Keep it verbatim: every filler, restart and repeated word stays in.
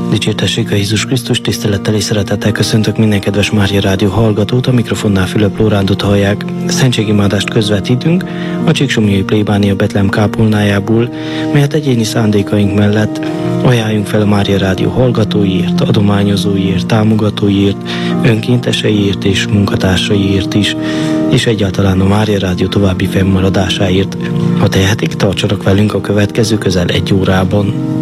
Dicsértessék a Jézus Krisztus, tisztelettel és szeretettel köszöntök minden kedves Mária Rádió hallgatót, a mikrofonnál Fülöp Lórándot hallják. Szentségimádást közvetítünk a Csíksomlyai plébánia Betlehem kápolnájából, melyet egyéni szándékaink mellett ajánljunk fel a Mária Rádió hallgatóiért, adományozóiért, támogatóiért, önkénteseiért és munkatársaiért is, és egyáltalán a Mária Rádió további fennmaradásáért. Ha tehetik, tartsanak velünk a következő közel egy órában.